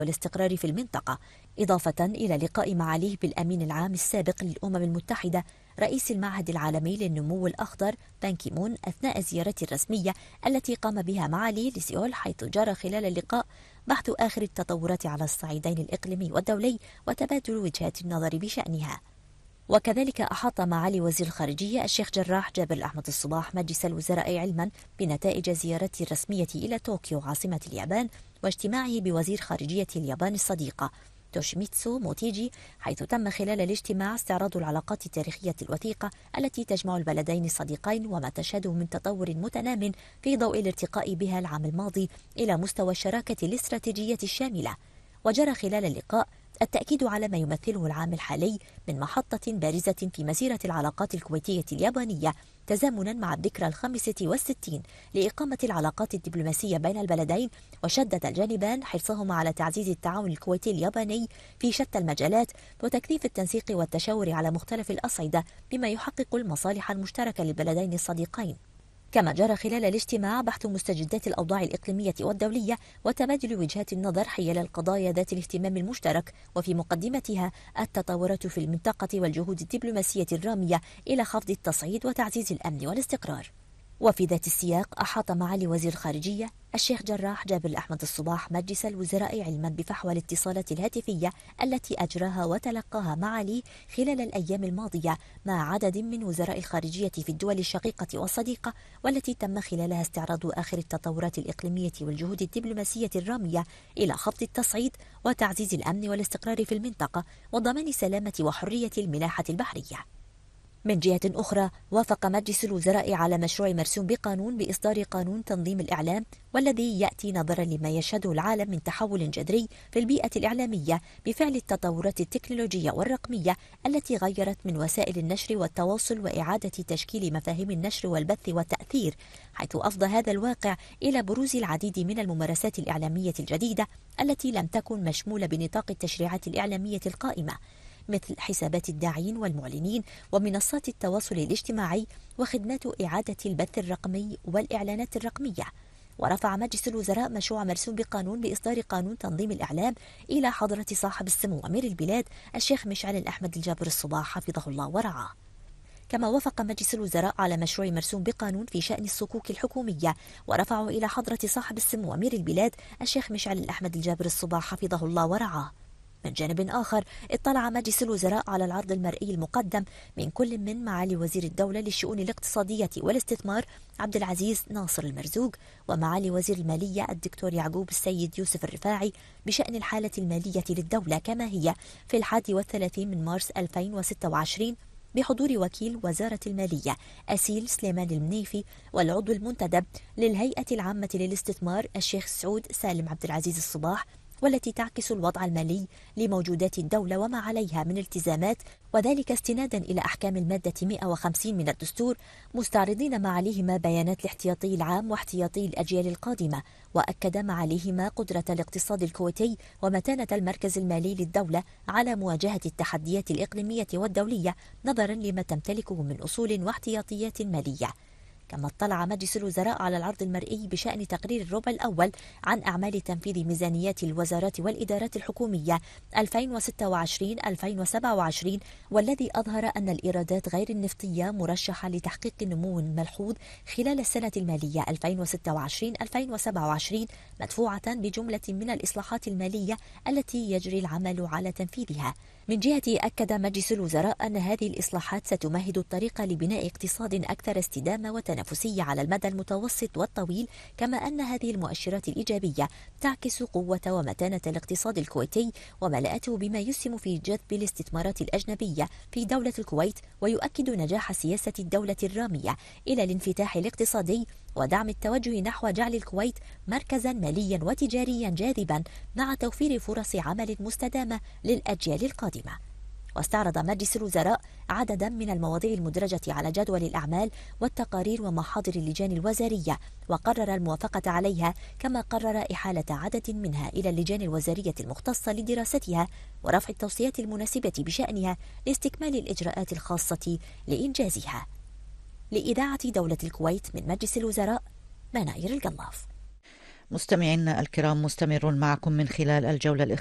والاستقرار في المنطقة، إضافة إلى لقاء معاليه بالأمين العام السابق للأمم المتحدة رئيس المعهد العالمي للنمو الأخضر بان كي مون أثناء زيارته الرسمية التي قام بها معاليه لسيول، حيث جرى خلال اللقاء بحث آخر التطورات على الصعيدين الإقليمي والدولي وتبادل وجهات النظر بشأنها. وكذلك أحاط معالي وزير الخارجية الشيخ جراح جابر أحمد الصباح مجلس الوزراء علما بنتائج زيارته الرسمية إلى طوكيو عاصمة اليابان واجتماعه بوزير خارجية اليابان الصديقة توشيميتسو موتيجي، حيث تم خلال الاجتماع استعراض العلاقات التاريخية الوثيقة التي تجمع البلدين الصديقين وما تشهده من تطور متنام في ضوء الارتقاء بها العام الماضي إلى مستوى الشراكة الاستراتيجية الشاملة. وجرى خلال اللقاء التأكيد على ما يمثله العام الحالي من محطة بارزة في مسيرة العلاقات الكويتية اليابانية، تزامنا مع الذكرى 65 لإقامة العلاقات الدبلوماسية بين البلدين. وشدد الجانبان حرصهما على تعزيز التعاون الكويتي الياباني في شتى المجالات وتكثيف التنسيق والتشاور على مختلف الأصعدة بما يحقق المصالح المشتركة للبلدين الصديقين. كما جرى خلال الاجتماع بحث مستجدات الأوضاع الإقليمية والدولية وتبادل وجهات النظر حيال القضايا ذات الاهتمام المشترك، وفي مقدمتها التطورات في المنطقة والجهود الدبلوماسية الرامية إلى خفض التصعيد وتعزيز الأمن والاستقرار. وفي ذات السياق أحاط معالي وزير الخارجية الشيخ جراح جابر أحمد الصباح مجلس الوزراء علما بفحوى الاتصالات الهاتفية التي أجراها وتلقاها معالي خلال الأيام الماضية مع عدد من وزراء الخارجية في الدول الشقيقة والصديقة، والتي تم خلالها استعراض آخر التطورات الإقليمية والجهود الدبلوماسية الرامية إلى خفض التصعيد وتعزيز الأمن والاستقرار في المنطقة وضمان سلامة وحرية الملاحة البحرية. من جهة أخرى، وافق مجلس الوزراء على مشروع مرسوم بقانون بإصدار قانون تنظيم الإعلام، والذي يأتي نظرا لما يشهده العالم من تحول جذري في البيئة الإعلامية بفعل التطورات التكنولوجية والرقمية التي غيرت من وسائل النشر والتواصل وإعادة تشكيل مفاهيم النشر والبث والتأثير، حيث أفضى هذا الواقع إلى بروز العديد من الممارسات الإعلامية الجديدة التي لم تكن مشمولة بنطاق التشريعات الإعلامية القائمة، مثل حسابات الداعين والمعلنين ومنصات التواصل الاجتماعي وخدمات إعادة البث الرقمي والإعلانات الرقمية. ورفع مجلس الوزراء مشروع مرسوم بقانون بإصدار قانون تنظيم الإعلام إلى حضرة صاحب السمو أمير البلاد الشيخ مشعل الأحمد الجابر الصباح حفظه الله ورعاه. كما وافق مجلس الوزراء على مشروع مرسوم بقانون في شأن الصكوك الحكومية، ورفعه إلى حضرة صاحب السمو أمير البلاد الشيخ مشعل الأحمد الجابر الصباح حفظه الله ورعاه. من جانب آخر، اطلع مجلس الوزراء على العرض المرئي المقدم من كل من معالي وزير الدولة للشؤون الاقتصادية والاستثمار عبد العزيز ناصر المرزوق ومعالي وزير المالية الدكتور يعقوب السيد يوسف الرفاعي بشأن الحالة المالية للدولة كما هي في 31 من مارس 2026 بحضور وكيل وزارة المالية أسيل سليمان المنيفي والعضو المنتدب للهيئة العامة للاستثمار الشيخ سعود سالم عبد العزيز الصباح، والتي تعكس الوضع المالي لموجودات الدولة وما عليها من التزامات، وذلك استنادا إلى أحكام المادة 150 من الدستور، مستعرضين معاليهما بيانات الاحتياطي العام واحتياطي الأجيال القادمة. وأكد معاليهما قدرة الاقتصاد الكويتي ومتانة المركز المالي للدولة على مواجهة التحديات الإقليمية والدولية نظرا لما تمتلكه من أصول واحتياطيات مالية. كما اطلع مجلس الوزراء على العرض المرئي بشأن تقرير الربع الأول عن أعمال تنفيذ ميزانيات الوزارات والإدارات الحكومية 2026-2027، والذي أظهر أن الإيرادات غير النفطية مرشحة لتحقيق نمو ملحوظ خلال السنة المالية 2026-2027 مدفوعة بجملة من الإصلاحات المالية التي يجري العمل على تنفيذها. من جهته، أكد مجلس الوزراء أن هذه الإصلاحات ستمهد الطريق لبناء اقتصاد أكثر استدامة وتنافسية على المدى المتوسط والطويل، كما أن هذه المؤشرات الإيجابية تعكس قوة ومتانة الاقتصاد الكويتي وملأته بما يسهم في جذب الاستثمارات الأجنبية في دولة الكويت، ويؤكد نجاح سياسة الدولة الرامية إلى الانفتاح الاقتصادي ودعم التوجه نحو جعل الكويت مركزا ماليا وتجاريا جاذبا مع توفير فرص عمل مستدامة للأجيال القادمة. واستعرض مجلس الوزراء عددا من المواضيع المدرجة على جدول الأعمال والتقارير ومحاضر اللجان الوزارية وقرر الموافقة عليها، كما قرر إحالة عدد منها إلى اللجان الوزارية المختصة لدراستها ورفع التوصيات المناسبة بشأنها لاستكمال الإجراءات الخاصة لإنجازها. لإذاعة دولة الكويت من مجلس الوزراء، مناير القلاف. مستمعينا الكرام، مستمرون معكم من خلال الجولة